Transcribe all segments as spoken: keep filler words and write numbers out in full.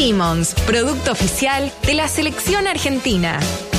Simmons, producto oficial de la selección argentina.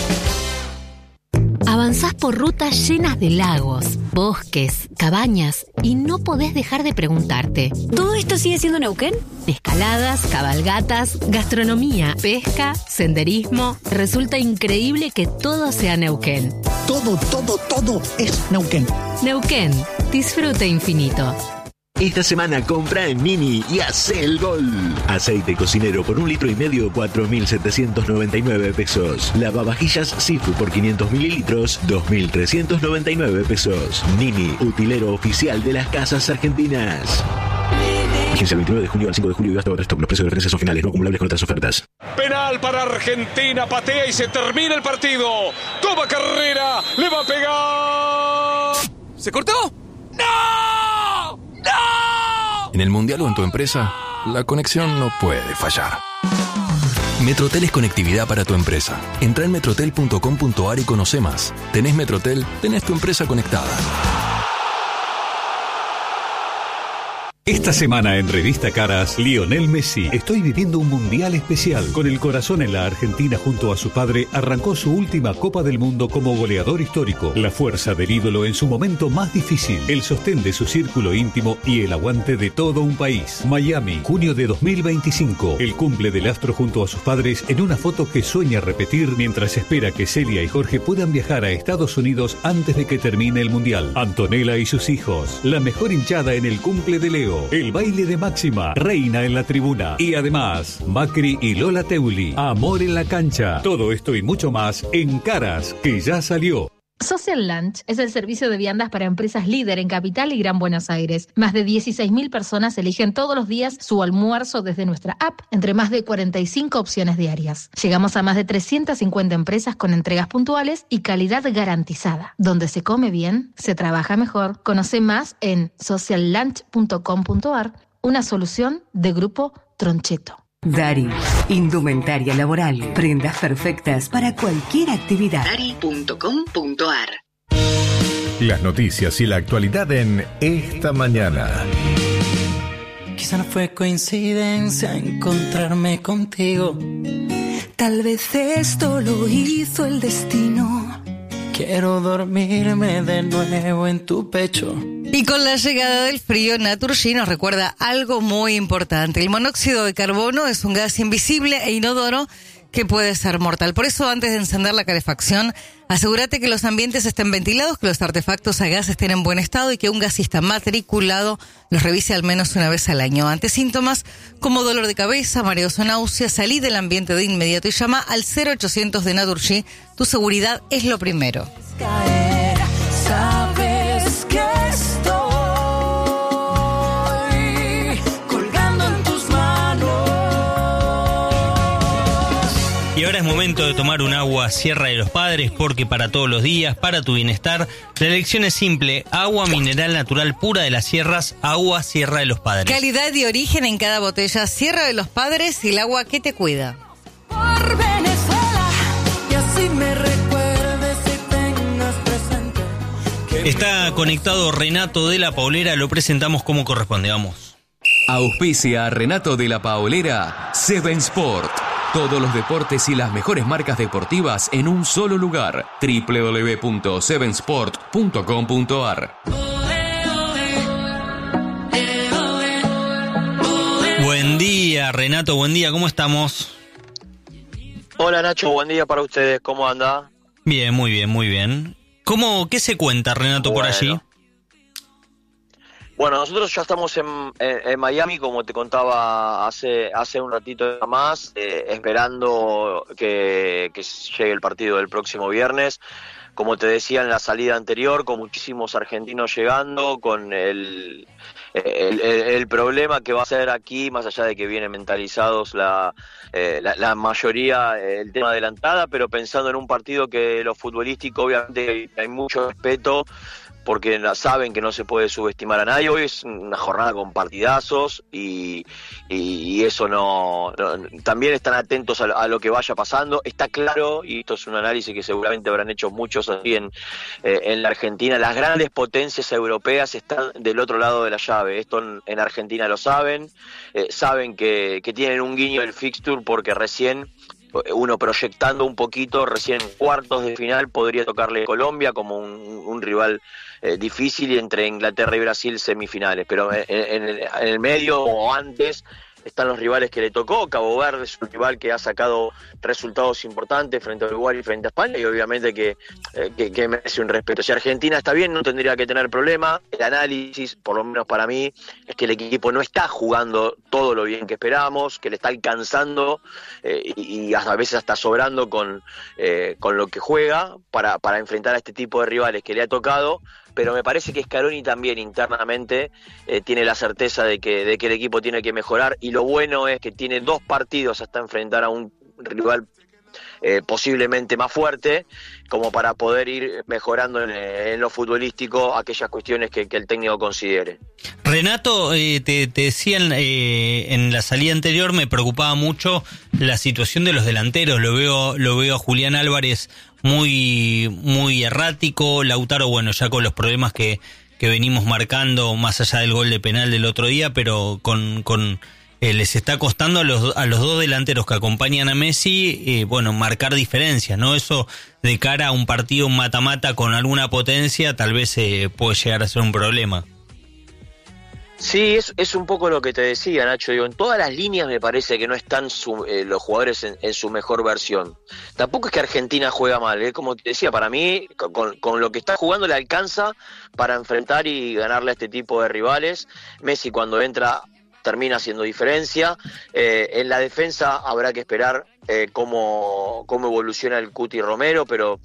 Avanzás por rutas llenas de lagos, bosques, cabañas y no podés dejar de preguntarte: ¿todo esto sigue siendo Neuquén? Escaladas, cabalgatas, gastronomía, pesca, senderismo. Resulta increíble que todo sea Neuquén. Todo, todo, todo es Neuquén. Neuquén, disfrute infinito. Esta semana compra en Mini y hace el gol. Aceite cocinero por un litro y medio, cuatro mil setecientos noventa y nueve pesos. Lavavajillas Sifu por quinientos mililitros, dos mil trescientos noventa y nueve pesos. Mini, utilero oficial de las casas argentinas. Vigencia el veintinueve de junio al cinco de julio y hasta otro stock. Los precios de referencia son finales, no acumulables con otras ofertas. Penal para Argentina, patea y se termina el partido. Toma carrera, le va a pegar. ¿Se cortó? ¡No! ¡No! En el Mundial o en tu empresa, la conexión no puede fallar. Metrotel es conectividad para tu empresa. Entra en metrotel punto com punto a r y conoce más. Tenés Metrotel, tenés tu empresa conectada. Esta semana en Revista Caras, Lionel Messi. Estoy viviendo un mundial especial. Con el corazón en la Argentina junto a su padre, arrancó su última Copa del Mundo como goleador histórico. La fuerza del ídolo en su momento más difícil, el sostén de su círculo íntimo y el aguante de todo un país. Miami, junio de dos mil veinticinco. El cumple del astro junto a sus padres en una foto que sueña repetir mientras espera que Celia y Jorge puedan viajar a Estados Unidos antes de que termine el mundial. Antonella y sus hijos. La mejor hinchada en el cumple de Leo. El baile de Máxima, reina en la tribuna. Y además, Macri y Lola Teuli, amor en la cancha. Todo esto y mucho más en Caras, que ya salió. Social Lunch es el servicio de viandas para empresas líder en Capital y Gran Buenos Aires. Más de dieciséis mil personas eligen todos los días su almuerzo desde nuestra app, entre más de cuarenta y cinco opciones diarias. Llegamos a más de trescientas cincuenta empresas con entregas puntuales y calidad garantizada. Donde se come bien, se trabaja mejor. Conoce más en social lunch punto com punto a r, una solución de Grupo Troncheto. Dari, indumentaria laboral, prendas perfectas para cualquier actividad. Dari punto com punto a r. Las noticias y la actualidad en Esta Mañana. Quizá no fue coincidencia encontrarme contigo. Tal vez esto lo hizo el destino. Quiero dormirme de nuevo en tu pecho. Y con la llegada del frío, Naturgy nos recuerda algo muy importante. El monóxido de carbono es un gas invisible e inodoro que puede ser mortal. Por eso, antes de encender la calefacción, asegúrate que los ambientes estén ventilados, que los artefactos a gas estén en buen estado y que un gasista matriculado los revise al menos una vez al año. Ante síntomas como dolor de cabeza, mareos o náuseas, salí del ambiente de inmediato y llama al cero ochocientos de Naturgy. Tu seguridad es lo primero. Caer, sabes que estoy colgando en tus manos. Y ahora es momento de tomar un agua Sierra de los Padres, porque para todos los días, para tu bienestar, la elección es simple: agua mineral natural pura de las sierras, agua Sierra de los Padres. Calidad y origen en cada botella. Sierra de los Padres y el agua que te cuida. Por Venezuela, y así me recuerdes y tengas presente. Está conectado Renato de la Paulera, lo presentamos como corresponde, vamos. Auspicia Renato de la Paulera, Seven Sport. Todos los deportes y las mejores marcas deportivas en un solo lugar. doble u doble u doble u punto seven sport punto com punto a r. Buen día, Renato, buen día, ¿cómo estamos? Hola Nacho, buen día para ustedes, ¿cómo anda? Bien, muy bien, muy bien. ¿Cómo, qué se cuenta, Renato, bueno. por allí? Bueno, nosotros ya estamos en, en, en Miami, como te contaba hace hace un ratito más, eh, esperando que, que llegue el partido del próximo viernes. Como te decía en la salida anterior, con muchísimos argentinos llegando, con el, el, el, el problema que va a ser aquí, más allá de que vienen mentalizados la, eh, la, la mayoría, el tema adelantada, pero pensando en un partido que lo futbolístico, obviamente hay mucho respeto, porque saben que no se puede subestimar a nadie. Hoy es una jornada con partidazos y, y, y eso no, no... También están atentos a lo, a lo que vaya pasando. Está claro, y esto es un análisis que seguramente habrán hecho muchos así en, eh, en la Argentina, las grandes potencias europeas están del otro lado de la llave. Esto en, en Argentina lo saben, eh, saben que, que tienen un guiño del fixture porque recién, uno proyectando un poquito, recién en cuartos de final podría tocarle Colombia como un, un rival eh, difícil, y entre Inglaterra y Brasil semifinales, pero en, en, el, en el medio o antes están los rivales que le tocó. Cabo Verde es un rival que ha sacado resultados importantes frente a Uruguay y frente a España, y obviamente que, eh, que, que merece un respeto. Si Argentina está bien, no tendría que tener problema. El análisis, por lo menos para mí, es que el equipo no está jugando todo lo bien que esperábamos, que le está alcanzando eh, y, y a veces hasta sobrando con, eh, con lo que juega para, para enfrentar a este tipo de rivales que le ha tocado. Pero me parece que Scaloni también internamente eh, tiene la certeza de que, de que el equipo tiene que mejorar, y lo bueno es que tiene dos partidos hasta enfrentar a un rival eh, posiblemente más fuerte, como para poder ir mejorando en, en lo futbolístico aquellas cuestiones que, que el técnico considere. Renato, eh, te, te decían eh, en la salida anterior, me preocupaba mucho la situación de los delanteros. Lo veo, lo veo a Julián Álvarez muy muy errático, Lautaro, bueno, ya con los problemas que, que venimos marcando, más allá del gol de penal del otro día, pero con con eh, les está costando a los a los dos delanteros que acompañan a Messi, eh, bueno, marcar diferencias, ¿no? Eso de cara a un partido, un mata-mata con alguna potencia, tal vez eh, puede llegar a ser un problema. Sí, es, es un poco lo que te decía, Nacho. Digo, en todas las líneas me parece que no están su, eh, los jugadores en, en su mejor versión. Tampoco es que Argentina juega mal, ¿eh? Como te decía, para mí, con, con lo que está jugando le alcanza para enfrentar y ganarle a este tipo de rivales. Messi, cuando entra, termina haciendo diferencia. Eh, en la defensa habrá que esperar eh, cómo, cómo evoluciona el Cuti Romero, pero...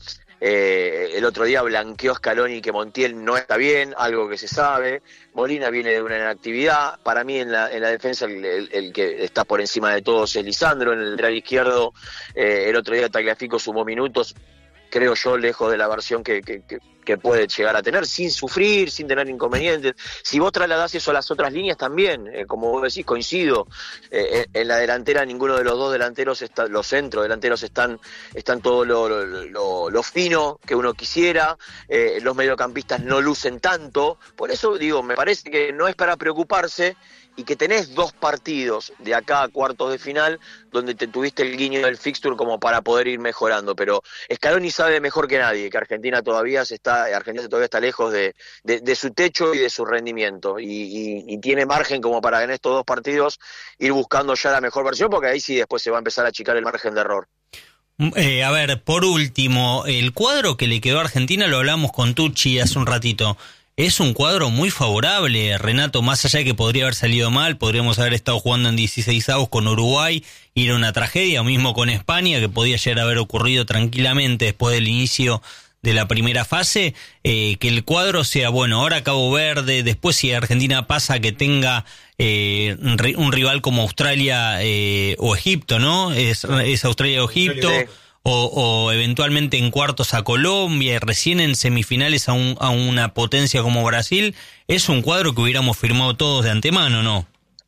Eh, el otro día blanqueó Scaloni que Montiel no está bien, algo que se sabe. Molina viene de una inactividad. Para mí en la, en la defensa el, el, el que está por encima de todos es Lisandro. En el lateral izquierdo eh, el otro día Tagliafico sumó minutos, creo yo, lejos de la versión que, que, que, que puede llegar a tener, sin sufrir, sin tener inconvenientes. Si vos trasladás eso a las otras líneas también, eh, como vos decís, coincido, eh, en, en la delantera ninguno de los dos delanteros, está, los centros delanteros están, están todo lo, lo, lo, lo fino que uno quisiera, eh, los mediocampistas no lucen tanto, por eso digo, me parece que no es para preocuparse, y que tenés dos partidos de acá a cuartos de final donde te tuviste el guiño del fixture como para poder ir mejorando, pero Scaloni sabe mejor que nadie que Argentina todavía se está, Argentina todavía está lejos de, de, de su techo y de su rendimiento, y, y, y tiene margen como para en estos dos partidos ir buscando ya la mejor versión, porque ahí sí después se va a empezar a achicar el margen de error. Eh, a ver, por último, el cuadro que le quedó a Argentina, lo hablamos con Tucci hace un ratito. Es un cuadro muy favorable, Renato, más allá de que podría haber salido mal, podríamos haber estado jugando en dieciseisavos con Uruguay, ir a una tragedia, o mismo con España, que podía llegar a haber ocurrido tranquilamente después del inicio de la primera fase, eh, que el cuadro sea, bueno, ahora Cabo Verde, después si Argentina pasa, que tenga eh, un rival como Australia eh, o Egipto, ¿no? Es, es Australia o Egipto. Sí. O, o eventualmente en cuartos a Colombia y recién en semifinales a, un, a una potencia como Brasil, es un cuadro que hubiéramos firmado todos de antemano, ¿no?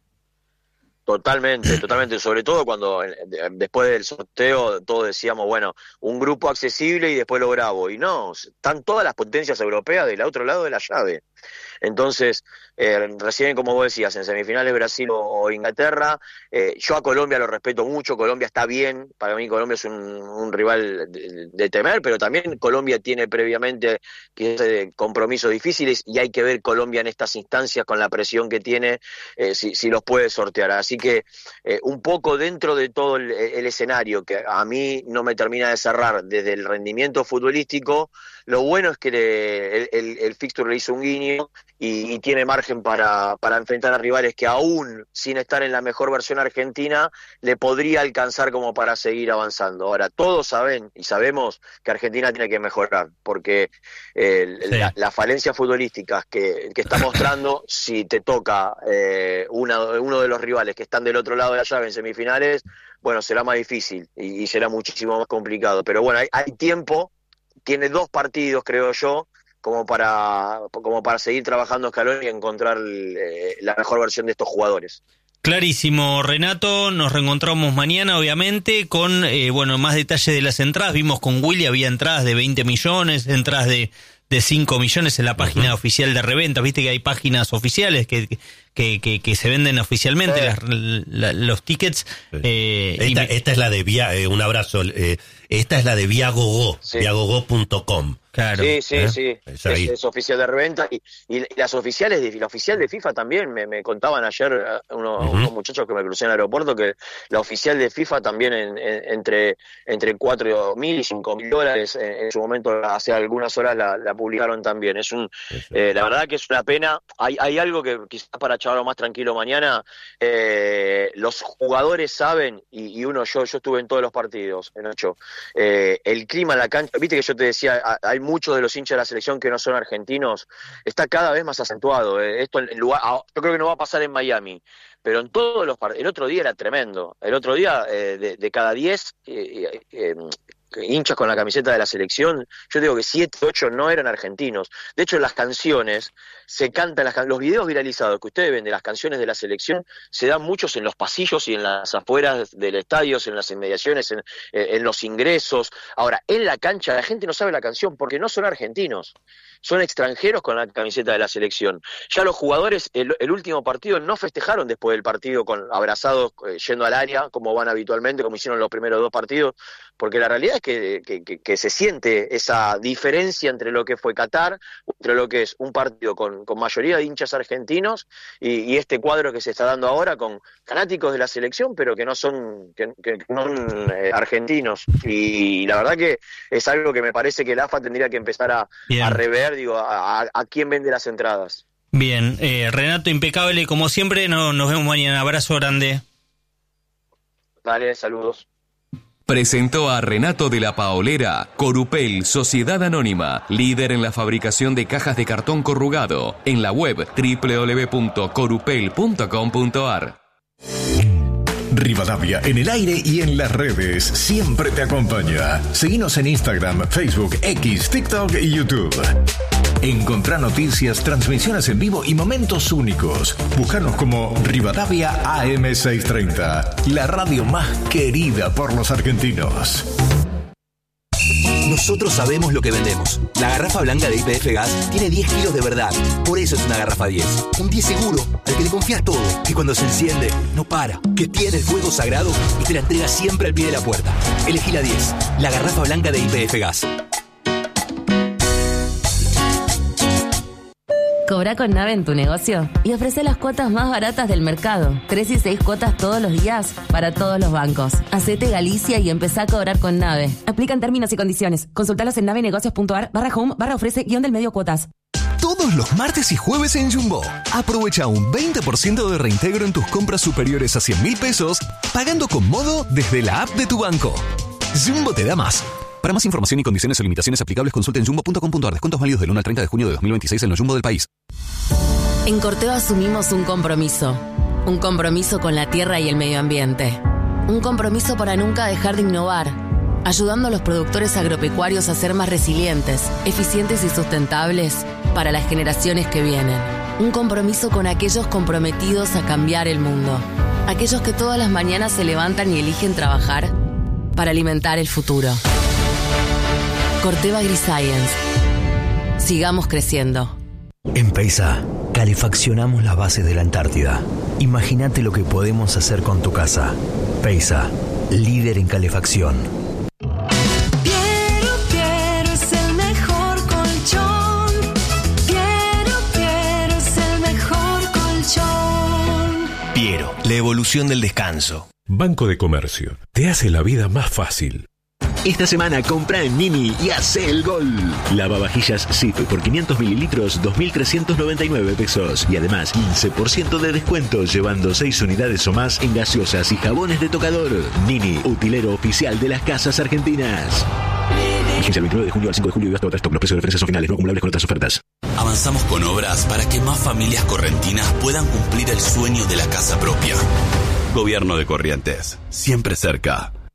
Totalmente, totalmente, sobre todo cuando después del sorteo todos decíamos, bueno, un grupo accesible y después lo bravo, y no, están todas las potencias europeas del otro lado de la llave. Entonces, eh, recién como vos decías, en semifinales Brasil o, o Inglaterra, eh, yo a Colombia lo respeto mucho, Colombia está bien, para mí Colombia es un, un rival de, de temer, pero también Colombia tiene previamente que eh, compromisos difíciles, y hay que ver Colombia en estas instancias con la presión que tiene, eh, si, si los puede sortear. Así que eh, un poco dentro de todo el, el escenario que a mí no me termina de cerrar desde el rendimiento futbolístico, lo bueno es que le, el, el, el fixture le hizo un guiño y, y tiene margen para, para enfrentar a rivales que aún sin estar en la mejor versión argentina le podría alcanzar como para seguir avanzando. Ahora, todos saben y sabemos que Argentina tiene que mejorar, porque eh, sí. la, las falencias futbolísticas que, que está mostrando, si te toca eh, una, uno de los rivales que están del otro lado de la llave en semifinales, bueno, será más difícil y, y será muchísimo más complicado. Pero bueno, hay, hay tiempo, tiene dos partidos, creo yo, como para, como para seguir trabajando Scaloni y encontrar eh, la mejor versión de estos jugadores. Clarísimo, Renato, nos reencontramos mañana, obviamente, con eh, bueno más detalles de las entradas. Vimos con Willy, había entradas de veinte millones, entradas de, de cinco millones en la página uh-huh. oficial de reventa. Viste que hay páginas oficiales que que, que, que se venden oficialmente sí. las, la, los tickets. Sí. Eh, esta, y... esta es la de Via, eh, un abrazo, eh, esta es la de Viagogo, sí. viagogo punto com. Claro. Sí, sí, ¿Eh? sí. Es, es, es oficial de reventa. Y, y las oficiales, de, la oficial de FIFA también, me, me contaban ayer uno, uh-huh. unos muchachos que me crucé en el aeropuerto que la oficial de FIFA también en, en, entre entre cuatro mil y cinco mil dólares en, en su momento, hace algunas horas la, la publicaron también. Es un, eh, la verdad que es una pena. Hay, hay algo que quizás para charlarlo más tranquilo mañana, eh, los jugadores saben, y, y uno, yo yo estuve en todos los partidos, en ocho, eh, el clima en la cancha, viste que yo te decía, hay muchos de los hinchas de la selección que no son argentinos, está cada vez más acentuado. Eh. Esto en lugar, yo creo que no va a pasar en Miami, pero en todos los partidos. El otro día era tremendo. El otro día, eh, de, de cada diez eh, eh, hinchas con la camiseta de la selección, yo digo que siete, ocho no eran argentinos. De hecho, las canciones se cantan, las, los videos viralizados que ustedes ven de las canciones de la selección, se dan muchos en los pasillos y en las afueras del estadio, en las inmediaciones, en, en los ingresos. Ahora, en la cancha la gente no sabe la canción porque no son argentinos. Son extranjeros con la camiseta de la selección. Ya los jugadores, el, el último partido, no festejaron después del partido con abrazados, eh, yendo al área, como van habitualmente, como hicieron los primeros dos partidos, porque la realidad es que, que, que, que se siente esa diferencia entre lo que fue Qatar, entre lo que es un partido con, con mayoría de hinchas argentinos y, y este cuadro que se está dando ahora con fanáticos de la selección, pero que no son, que, que no son eh, argentinos. Y, y la verdad que es algo que me parece que el A F A tendría que empezar a, a rever, digo, a, a, a quién vende las entradas. Bien, eh, Renato, impecable como siempre, no, nos vemos mañana, abrazo grande. Dale, saludos. Presentó a Renato de la Paolera, Corupel, Sociedad Anónima, líder en la fabricación de cajas de cartón corrugado, en la web doble u doble u doble u punto corupel punto com punto a r. Rivadavia, en el aire y en las redes, siempre te acompaña. Seguinos en Instagram, Facebook, X, TikTok y YouTube. Encontrá noticias, transmisiones en vivo y momentos únicos. Búscanos como Rivadavia A M seiscientos treinta, la radio más querida por los argentinos. Nosotros sabemos lo que vendemos. La garrafa blanca de Y P F Gas tiene diez kilos de verdad. Por eso es una garrafa diez. Un diez seguro, al que le confías todo. Que cuando se enciende, no para. Que tiene el fuego sagrado y te la entrega siempre al pie de la puerta. Elegí la diez. La garrafa blanca de Y P F Gas. Cobra con Nave en tu negocio y ofrece las cuotas más baratas del mercado. Tres y seis cuotas todos los días para todos los bancos. Hacete Galicia y empezá a cobrar con Nave. Aplican términos y condiciones. Consultalos en navenegocios punto a r barra home barra ofrece guión del medio cuotas. Todos los martes y jueves en Jumbo. Aprovecha un veinte por ciento de reintegro en tus compras superiores a cien mil pesos, pagando con Modo desde la app de tu banco. Jumbo te da más. Para más información y condiciones o limitaciones aplicables, consulta en jumbo punto com punto a r. Descuentos válidos del uno al treinta de junio de dos mil veintiséis en los Jumbo del país. En Corteva asumimos un compromiso. Un compromiso con la tierra y el medio ambiente. Un compromiso para nunca dejar de innovar, ayudando a los productores agropecuarios a ser más resilientes, eficientes y sustentables para las generaciones que vienen. Un compromiso con aquellos comprometidos a cambiar el mundo. Aquellos que todas las mañanas se levantan y eligen trabajar para alimentar el futuro. Corteva AgriScience. Sigamos creciendo. En Peisa, calefaccionamos las bases de la Antártida. Imagínate lo que podemos hacer con tu casa. Peisa, líder en calefacción. Piero, Piero es el mejor colchón. Piero, Piero es el mejor colchón. Piero, la evolución del descanso. Banco de Comercio, te hace la vida más fácil. Esta semana compra en Mini y hace el gol. Lavavajillas Sif por quinientos mililitros, dos mil trescientos noventa y nueve pesos. Y además quince por ciento de descuento llevando seis unidades o más en gaseosas y jabones de tocador. Mini, utilero oficial de las casas argentinas. Vigencia el veintinueve de junio al cinco de julio y hasta otras stock. Los precios de referencia son finales, no acumulables con otras ofertas. Avanzamos con obras para que más familias correntinas puedan cumplir el sueño de la casa propia. Gobierno de Corrientes, siempre cerca.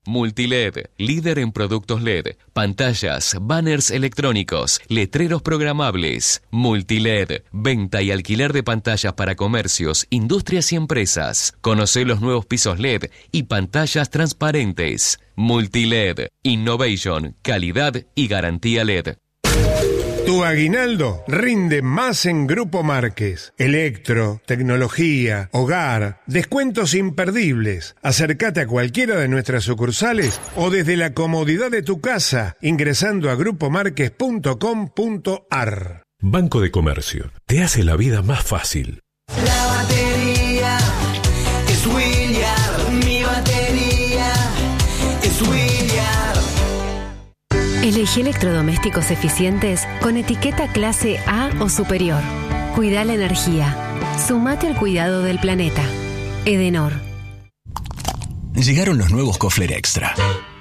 Multiled, líder en productos L E D, pantallas, banners electrónicos, letreros programables. Multiled, venta y alquiler de pantallas para comercios, industrias y empresas. Conoce los nuevos pisos L E D y pantallas transparentes. Multiled, innovation, calidad y garantía L E D. Tu aguinaldo rinde más en Grupo Márquez. Electro, tecnología, hogar, descuentos imperdibles. Acércate a cualquiera de nuestras sucursales o desde la comodidad de tu casa ingresando a grupo márquez punto com punto a r. Banco de Comercio te hace la vida más fácil. La batería es Williard, mi batería es Williard. Elegí electrodomésticos eficientes con etiqueta clase A o superior. Cuida la energía. Sumate al cuidado del planeta. Edenor. Llegaron los nuevos Kofler Extra.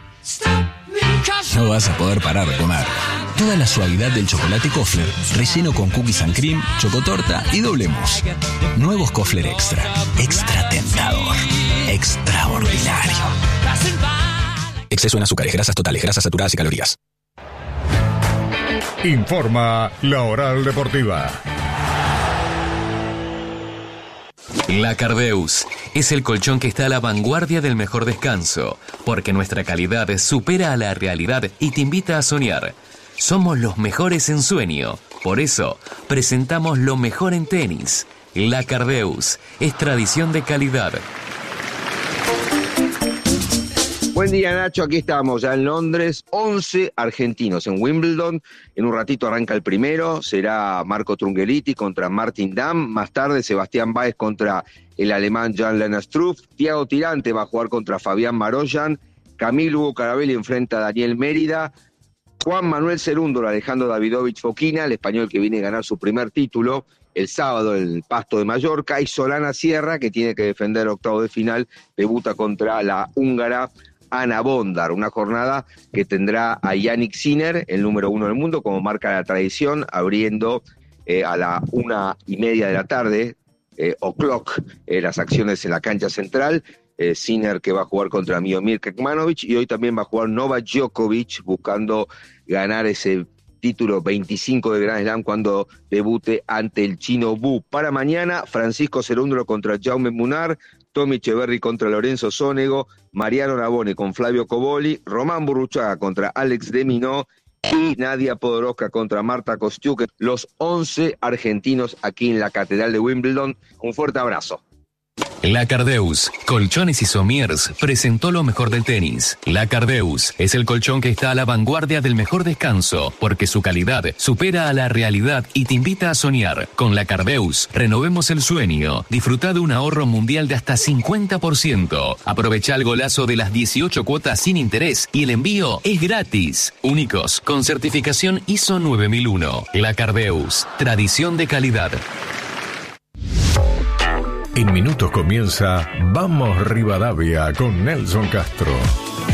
No vas a poder parar de comer. Toda la suavidad del chocolate Kofler, relleno con cookies and cream, chocotorta y doble mousse. Nuevos Kofler Extra. Extra tentador. Extraordinario. Exceso en azúcares, grasas totales, grasas saturadas y calorías. Informa la Oral Deportiva. La Cardeus es el colchón que está a la vanguardia del mejor descanso, porque nuestra calidad supera a la realidad y te invita a soñar. Somos los mejores en sueño, por eso presentamos lo mejor en tenis. La Cardeus es tradición de calidad. Buen día, Nacho, aquí estamos ya en Londres, once argentinos en Wimbledon. En un ratito arranca el primero, será Marco Trungelliti contra Martin Damm. Más tarde Sebastián Báez contra el alemán Jan-Lennard Struff. Thiago Tirante va a jugar contra Fabián Maroyan. Camilo Hugo Carabelli enfrenta a Daniel Mérida. Juan Manuel Cerúndolo, Alejandro Davidovich Fokina, el español que viene a ganar su primer título el sábado en el Pasto de Mallorca. Y Solana Sierra, que tiene que defender el octavo de final, debuta contra la húngara Ana Bondar, una jornada que tendrá a Yannick Sinner, el número uno del mundo, como marca la tradición, abriendo eh, a la una y media de la tarde, eh, o'clock, eh, las acciones en la cancha central. Eh, Sinner, que va a jugar contra Miomir Kekmanovic, y hoy también va a jugar Novak Djokovic, buscando ganar ese título veinticinco de Grand Slam cuando debute ante el chino Wu. Para mañana, Francisco Cerúndolo contra Jaume Munar, Tommy Echeverry contra Lorenzo Sonego, Mariano Navone con Flavio Coboli, Román Burruchaga contra Alex de Minaur y Nadia Podoroska contra Marta Kostiuk, los once argentinos aquí en la Catedral de Wimbledon. Un fuerte abrazo. La Cardeus, Colchones y Somiers, presentó lo mejor del tenis. La Cardeus es el colchón que está a la vanguardia del mejor descanso, porque su calidad supera a la realidad y te invita a soñar. Con La Cardeus, renovemos el sueño. Disfruta de un ahorro mundial de hasta cincuenta por ciento. Aprovecha el golazo de las dieciocho cuotas sin interés y el envío es gratis. Únicos, con certificación I S O nueve mil uno. La Cardeus, tradición de calidad. En minutos comienza Vamos Rivadavia con Nelson Castro.